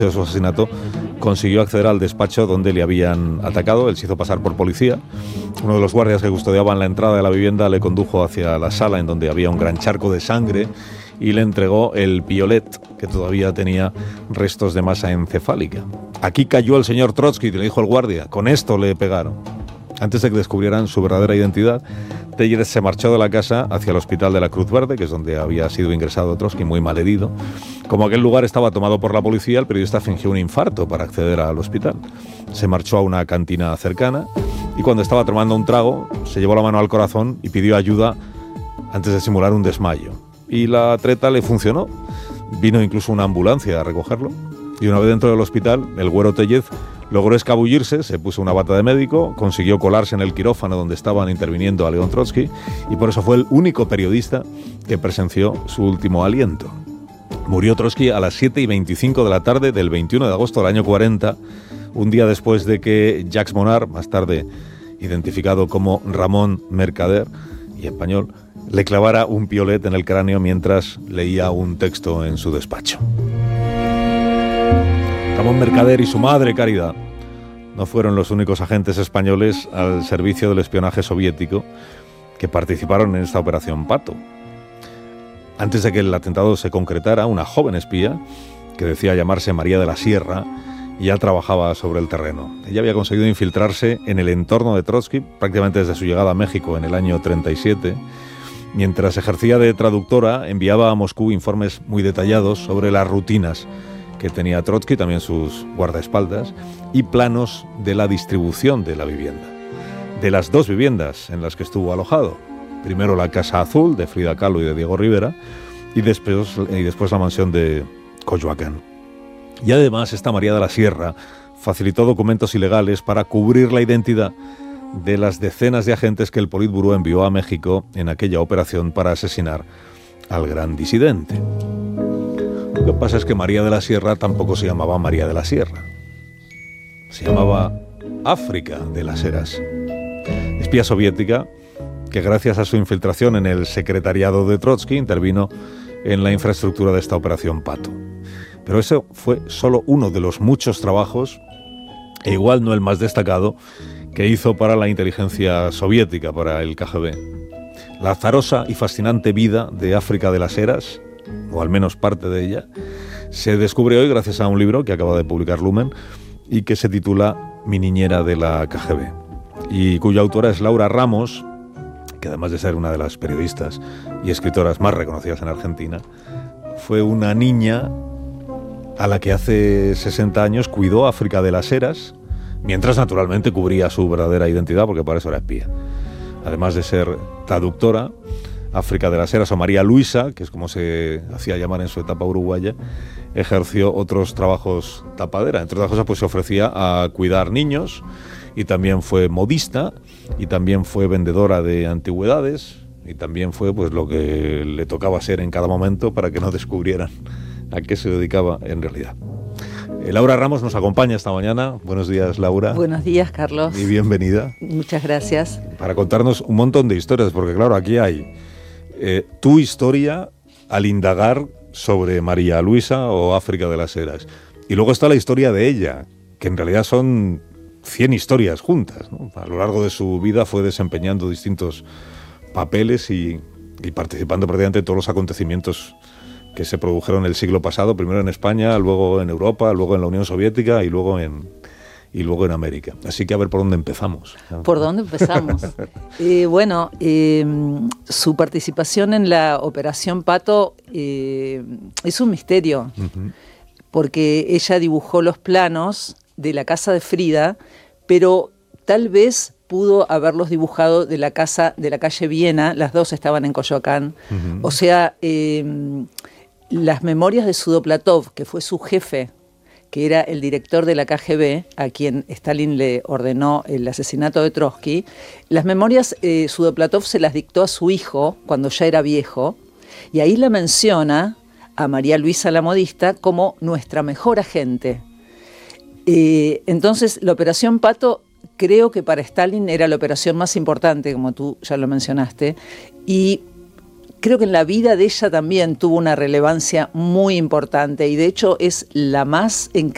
de su asesinato, consiguió acceder al despacho donde le habían atacado. Él se hizo pasar por policía. Uno de los guardias que custodiaban la entrada de la vivienda le condujo hacia la sala en donde había un gran charco de sangre y le entregó el piolet, que todavía tenía restos de masa encefálica. Aquí cayó el señor Trotsky, le dijo el guardia. Con esto le pegaron. Antes de que descubrieran su verdadera identidad, Teller se marchó de la casa hacia el hospital de la Cruz Verde, que es donde había sido ingresado Trotsky, muy mal herido. Como aquel lugar estaba tomado por la policía, el periodista fingió un infarto para acceder al hospital. Se marchó a una cantina cercana y cuando estaba tomando un trago, se llevó la mano al corazón y pidió ayuda antes de simular un desmayo. Y la treta le funcionó. Vino incluso una ambulancia a recogerlo. Y una vez dentro del hospital, el güero Tellez logró escabullirse, se puso una bata de médico, consiguió colarse en el quirófano donde estaban interviniendo a León Trotsky y por eso fue el único periodista que presenció su último aliento. Murió Trotsky a las 7:25 de la tarde del 21 de agosto del año 40, un día después de que Jacques Monard, más tarde identificado como Ramón Mercader y español, le clavara un piolet en el cráneo mientras leía un texto en su despacho. Ramón Mercader y su madre Caridad no fueron los únicos agentes españoles al servicio del espionaje soviético que participaron en esta operación Pato. Antes de que el atentado se concretara, una joven espía, que decía llamarse María de la Sierra, ya trabajaba sobre el terreno. Ella había conseguido infiltrarse en el entorno de Trotsky prácticamente desde su llegada a México en el año 37. Mientras ejercía de traductora, enviaba a Moscú informes muy detallados sobre las rutinas que tenía Trotsky, también sus guardaespaldas, y planos de la distribución de la vivienda. De las dos viviendas en las que estuvo alojado. Primero la Casa Azul, de Frida Kahlo y de Diego Rivera, y después la mansión de Coyoacán. Y además, esta María de la Sierra facilitó documentos ilegales para cubrir la identidad de las decenas de agentes que el Politburó envió a México en aquella operación para asesinar al gran disidente. Lo que pasa es que María de la Sierra tampoco se llamaba María de la Sierra. Se llamaba África de las Heras. Espía soviética que gracias a su infiltración en el secretariado de Trotsky intervino en la infraestructura de esta operación Pato. Pero ese fue solo uno de los muchos trabajos, e igual no el más destacado, que hizo para la inteligencia soviética, para el KGB. La azarosa y fascinante vida de África de las Heras, o al menos parte de ella, se descubre hoy gracias a un libro que acaba de publicar Lumen y que se titula Mi niñera de la KGB, y cuya autora es Laura Ramos, que además de ser una de las periodistas y escritoras más reconocidas en Argentina, fue una niña a la que hace 60 años cuidó África de las Heras, mientras naturalmente cubría su verdadera identidad, porque para eso era espía. Además de ser traductora, África de las Heras, o María Luisa, que es como se hacía llamar en su etapa uruguaya, ejerció otros trabajos tapadera. Entre otras cosas, pues se ofrecía a cuidar niños, y también fue modista, y también fue vendedora de antigüedades, y también fue pues lo que le tocaba ser en cada momento para que no descubrieran a qué se dedicaba en realidad. Laura Ramos nos acompaña esta mañana. Buenos días, Laura. Buenos días, Carlos. Y bienvenida. Muchas gracias. Para contarnos un montón de historias, porque claro, aquí hay tu historia al indagar sobre María Luisa o África de las Heras. Y luego está la historia de ella, que en realidad son 100 historias juntas, ¿no? A lo largo de su vida fue desempeñando distintos papeles y participando prácticamente en todos los acontecimientos que se produjeron el siglo pasado, primero en España, luego en Europa, luego en la Unión Soviética y luego en América. Así que a ver por dónde empezamos. ¿Por dónde empezamos? Su participación en la Operación Pato es un misterio, porque ella dibujó los planos de la casa de Frida, pero tal vez pudo haberlos dibujado de la casa de la calle Viena, las dos estaban en Coyoacán. O sea, las memorias de Sudoplatov, que fue su jefe, que era el director de la KGB, a quien Stalin le ordenó el asesinato de Trotsky, las memorias Sudoplatov se las dictó a su hijo cuando ya era viejo, y ahí la menciona a María Luisa la modista como nuestra mejor agente. Entonces, la Operación Pato creo que para Stalin era la operación más importante, como tú ya lo mencionaste, y creo que en la vida de ella también tuvo una relevancia muy importante, y de hecho es la más